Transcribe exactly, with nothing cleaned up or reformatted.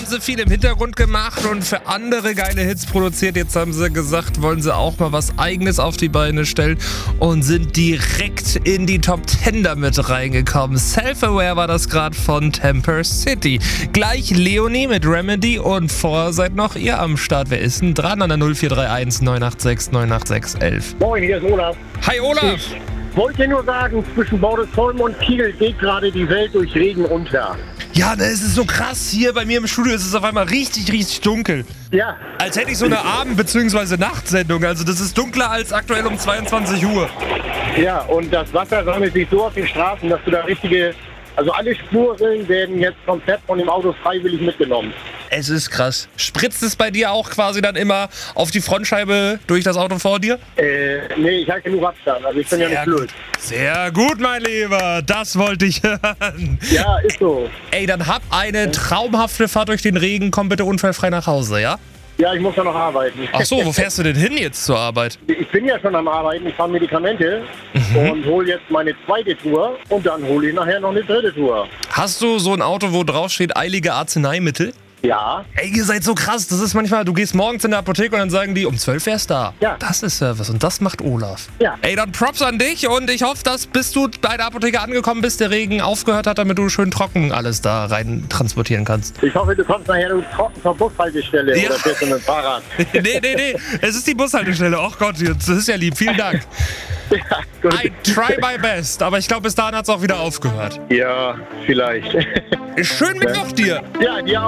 sie viel im Hintergrund gemacht und für andere geile Hits produziert. Jetzt haben sie gesagt, wollen sie auch mal was Eigenes auf die Beine stellen und sind direkt in die Top Ten damit reingekommen. Self-Aware war das gerade von Temper City. Gleich Leonie mit Remedy und vorher seid noch ihr am Start. Wer ist denn dran an der null vier drei eins neun acht sechs neun acht sechs elf? Moin, hier ist Olaf. Hi Olaf! Ich wollte nur sagen, zwischen Bordesholm und Kiel geht gerade die Welt durch Regen unter. Ja, ne, es ist so krass. Hier bei mir im Studio ist es auf einmal richtig, richtig dunkel. Ja. Als hätte ich so eine Abend- bzw. Nachtsendung. Also das ist dunkler als aktuell um zweiundzwanzig Uhr. Ja, und das Wasser sammelt sich so auf den Straßen, dass du da richtige... Also alle Spuren werden jetzt komplett von dem Auto freiwillig mitgenommen. Es ist krass. Spritzt es bei dir auch quasi dann immer auf die Frontscheibe durch das Auto vor dir? Äh, nee, ich halte genug Abstand. Also ich bin Sehr ja nicht blöd. Gut. Sehr gut, mein Lieber. Das wollte ich hören. Ja, ist so. Ey, dann hab eine traumhafte Fahrt durch den Regen. Komm bitte unfallfrei nach Hause, ja? Ja, ich muss ja noch arbeiten. Ach so, wo fährst du denn hin jetzt zur Arbeit? Ich bin ja schon am Arbeiten, ich fahre Medikamente mhm. und hole jetzt meine zweite Tour und dann hole ich nachher noch eine dritte Tour. Hast du so ein Auto, wo drauf steht eilige Arzneimittel? Ja. Ey, ihr seid so krass. Das ist manchmal, du gehst morgens in der Apotheke und dann sagen die, um zwölf wär's da. Ja. Das ist Service und das macht Olaf. Ja. Ey, dann Props an dich und ich hoffe, dass bis du bei der Apotheke angekommen bist, der Regen aufgehört hat, damit du schön trocken alles da rein transportieren kannst. Ich hoffe, du kommst nachher trocken zur Bushaltestelle ja. oder bist du mit dem Fahrrad. nee, nee, nee. Es ist die Bushaltestelle. Ach Gott, das ist ja lieb. Vielen Dank. Ja, gut. I try my best. Aber ich glaube, bis dahin hat's auch wieder aufgehört. Ja, vielleicht. Schönen Mittwoch dir. Ja, dir auch.